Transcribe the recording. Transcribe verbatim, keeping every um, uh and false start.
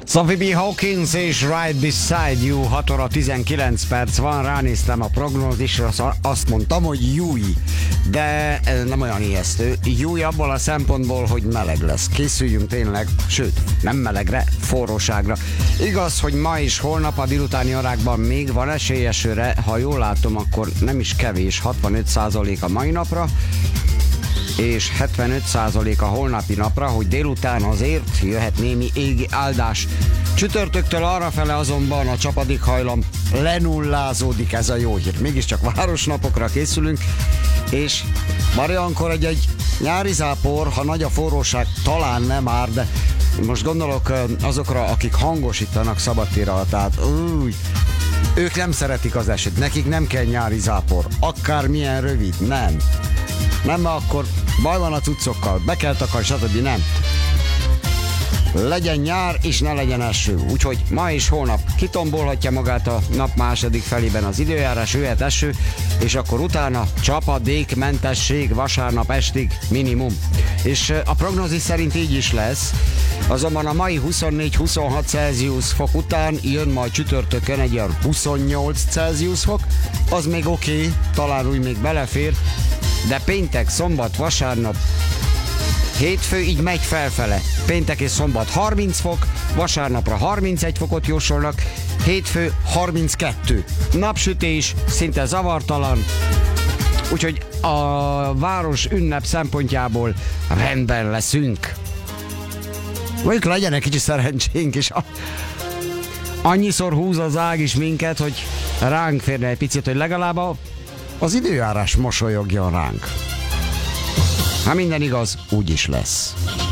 Sophie B. Hawkins és Right Beside You, hat óra tizenkilenc perc van, ránéztem a prognózisra, azt mondtam, hogy júj, de ez nem olyan ijesztő. Júj abból a szempontból, hogy meleg lesz. Készüljünk tényleg, sőt, nem melegre, forróságra. Igaz, hogy ma és holnap a délutáni órákban még van esély esőre, ha jól látom, akkor nem is kevés, hatvanöt százalék a mai napra, és hetvenöt százalék a holnapi napra, hogy délután azért jöhet némi égi áldás. Csütörtöktől arrafele azonban a csapadékhajlam lenullázódik, ez a jó hír. Mégiscsak városnapokra készülünk, és Mariankor egy-egy nyári zápor, ha nagy a forróság, talán nem ár, de most gondolok azokra, akik hangosítanak szabadtér alatt, tehát új, ők nem szeretik az esőt, nekik nem kell nyári zápor, akármilyen rövid, nem. Nem, akkor baj van a cuccokkal, be kell takarni, stb. Nem. Legyen nyár, és ne legyen eső. Úgyhogy ma és holnap kitombolhatja magát a nap második felében az időjárás, jöhet eső, és akkor utána csapadékmentesség vasárnap estig minimum. És a prognózis szerint így is lesz. Azonban a mai huszonnégy-huszonhat Celsius fok után jön majd csütörtökön egy olyan huszonnyolc Celsius fok, az még oké, okay, talán úgy még belefér, de péntek, szombat, vasárnap, hétfő így megy felfele. Péntek és szombat harminc fok, vasárnapra harmincegy fokot jósolnak, hétfő harminckettő. Napsütés, szinte zavartalan, úgyhogy a város ünnep szempontjából rendben leszünk. Mondjuk legyen egy kicsi szerencsénk, és a... annyiszor húz az ág is minket, hogy ránk férne egy picit, hogy legalább a az időjárás mosolyogjon ránk. Ha minden igaz, úgy is lesz.